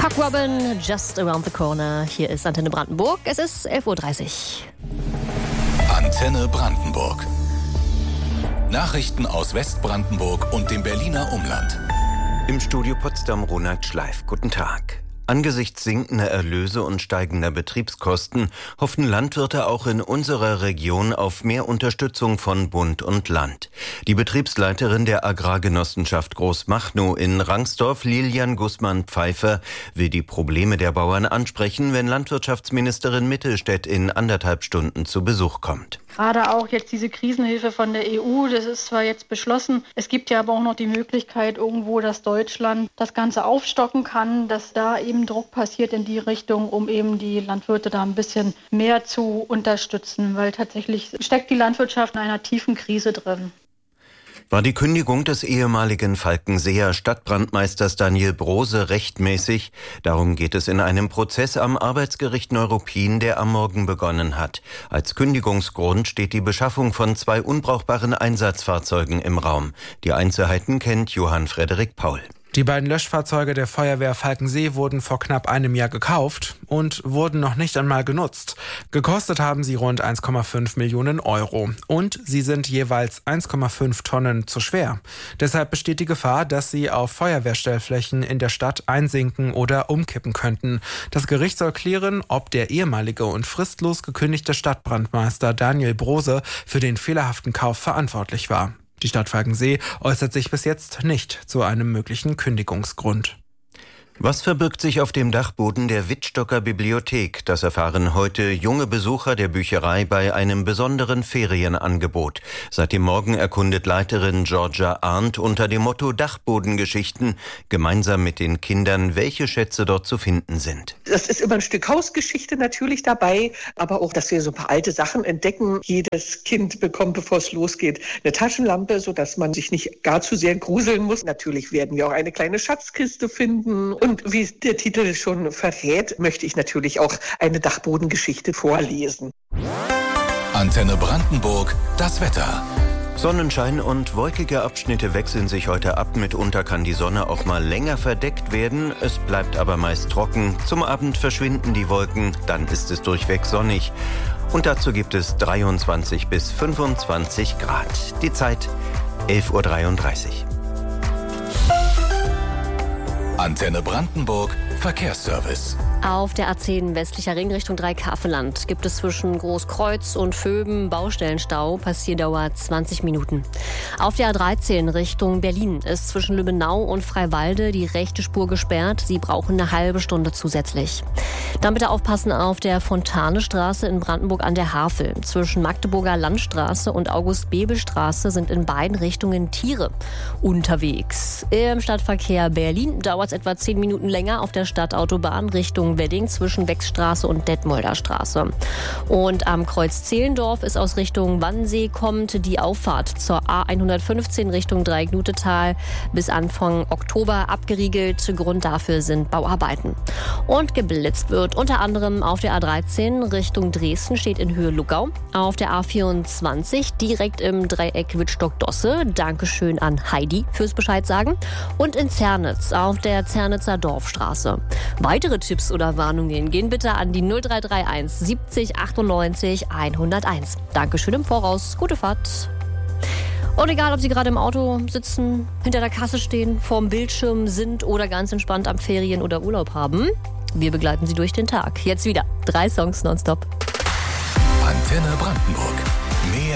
Cock Robin, Just Around the Corner. Hier ist Antenne Brandenburg. Es ist 11.30 Uhr. Antenne Brandenburg. Nachrichten aus Westbrandenburg und dem Berliner Umland. Im Studio Potsdam Ronald Schleif. Guten Tag. Angesichts sinkender Erlöse und steigender Betriebskosten hoffen Landwirte auch in unserer Region auf mehr Unterstützung von Bund und Land. Die Betriebsleiterin der Agrargenossenschaft Großmachnow in Rangsdorf, Lilian Gußmann-Pfeiffer, will die Probleme der Bauern ansprechen, wenn Landwirtschaftsministerin Mittelstädt in 1,5 Stunden zu Besuch kommt. Gerade auch jetzt diese Krisenhilfe von der EU, das ist zwar jetzt beschlossen, es gibt ja aber auch noch die Möglichkeit irgendwo, dass Deutschland das Ganze aufstocken kann, dass da eben Druck passiert in die Richtung, um eben die Landwirte da ein bisschen mehr zu unterstützen, weil tatsächlich steckt die Landwirtschaft in einer tiefen Krise drin. War die Kündigung des ehemaligen Falkenseer Stadtbrandmeisters Daniel Brose rechtmäßig? Darum geht es in einem Prozess am Arbeitsgericht Neuruppin, der am Morgen begonnen hat. Als Kündigungsgrund steht die Beschaffung von 2 unbrauchbaren Einsatzfahrzeugen im Raum. Die Einzelheiten kennt Johann Frederik Paul. Die beiden Löschfahrzeuge der Feuerwehr Falkensee wurden vor knapp einem Jahr gekauft und wurden noch nicht einmal genutzt. Gekostet haben sie rund 1,5 Millionen Euro und sie sind jeweils 1,5 Tonnen zu schwer. Deshalb besteht die Gefahr, dass sie auf Feuerwehrstellflächen in der Stadt einsinken oder umkippen könnten. Das Gericht soll klären, ob der ehemalige und fristlos gekündigte Stadtbrandmeister Daniel Brose für den fehlerhaften Kauf verantwortlich war. Die Stadt Falkensee äußert sich bis jetzt nicht zu einem möglichen Kündigungsgrund. Was verbirgt sich auf dem Dachboden der Wittstocker Bibliothek? Das erfahren heute junge Besucher der Bücherei bei einem besonderen Ferienangebot. Seit dem Morgen erkundet Leiterin Georgia Arndt unter dem Motto Dachbodengeschichten gemeinsam mit den Kindern, welche Schätze dort zu finden sind. Das ist immer ein Stück Hausgeschichte natürlich dabei, aber auch, dass wir so ein paar alte Sachen entdecken. Jedes Kind bekommt, bevor es losgeht, eine Taschenlampe, sodass man sich nicht gar zu sehr gruseln muss. Natürlich werden wir auch eine kleine Schatzkiste finden. Und wie der Titel schon verrät, möchte ich natürlich auch eine Dachbodengeschichte vorlesen. Antenne Brandenburg, das Wetter. Sonnenschein und wolkige Abschnitte wechseln sich heute ab. Mitunter kann die Sonne auch mal länger verdeckt werden. Es bleibt aber meist trocken. Zum Abend verschwinden die Wolken, dann ist es durchweg sonnig. Und dazu gibt es 23 bis 25 Grad. Die Zeit 11.33 Uhr. Antenne Brandenburg, Verkehrsservice. Auf der A10 westlicher Ring Richtung Dreikafeland gibt es zwischen Großkreuz und Vöben Baustellenstau. Passierdauer 20 Minuten. Auf der A13 Richtung Berlin ist zwischen Lübbenau und Freiwalde die rechte Spur gesperrt. Sie brauchen eine halbe Stunde zusätzlich. Dann bitte aufpassen auf der Fontanestraße in Brandenburg an der Havel. Zwischen Magdeburger Landstraße und August-Bebel-Straße sind in beiden Richtungen Tiere unterwegs. Im Stadtverkehr Berlin dauert es etwa 10 Minuten länger auf der Stadtautobahn Richtung Wedding zwischen Wechsstraße und Detmolder Straße. Und am Kreuz Zehlendorf ist aus Richtung Wannsee kommt die Auffahrt zur A115 Richtung Dreiecknutetal bis Anfang Oktober abgeriegelt. Grund dafür sind Bauarbeiten. Und geblitzt wird unter anderem auf der A13 Richtung Dresden, steht in Höhe Luckau. Auf der A24 direkt im Dreieck Wittstock-Dosse. Dankeschön an Heidi fürs Bescheid sagen. Und in Zernitz auf der Zernitzer Dorfstraße. Weitere Tipps oder Warnungen gehen bitte an die 0331 70 98 101. Dankeschön im Voraus. Gute Fahrt. Und egal, ob Sie gerade im Auto sitzen, hinter der Kasse stehen, vorm Bildschirm sind oder ganz entspannt am Ferien- oder Urlaub haben, wir begleiten Sie durch den Tag. Jetzt wieder 3 Songs nonstop. Antenne Brandenburg. Mehr